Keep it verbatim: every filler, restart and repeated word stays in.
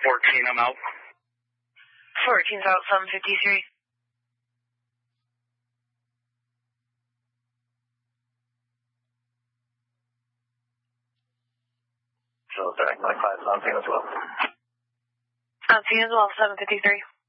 fourteen, I'm out. fourteen's out, seven fifty-three. So, direct my class on scene as well. On scene as well, seven fifty-three.